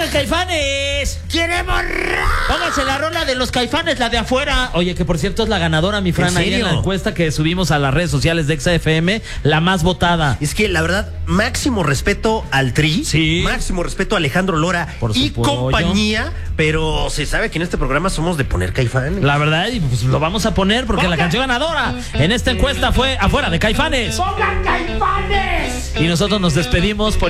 pongan Caifanes! ¡Queremos rock! Pónganse la rola de los Caifanes, la de afuera. Oye, que por cierto es la ganadora, mi Fran, ¿En ahí en serio? la encuesta que subimos a las redes sociales de Exa FM, la más votada. Es que la verdad, máximo respeto al Tri, Sí. máximo respeto a Alejandro Lora Por su y pollo. compañía, pero se sabe que en este programa somos de poner Caifanes. La verdad, y pues lo vamos a poner porque la canción ganadora en esta encuesta fue Afuera de Caifanes. ¡Pongan Caifanes! Y nosotros nos despedimos.